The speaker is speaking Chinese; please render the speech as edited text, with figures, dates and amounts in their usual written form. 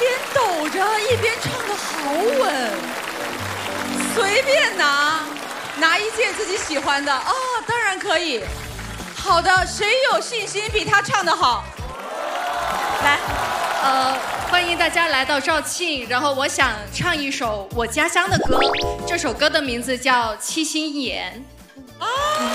边抖着一边唱得好稳，随便拿一件自己喜欢的啊，当然可以。好的，谁有信心比他唱得好？来， 欢迎大家来到肇庆，然后我想唱一首我家乡的歌，这首歌的名字叫《七星岩》。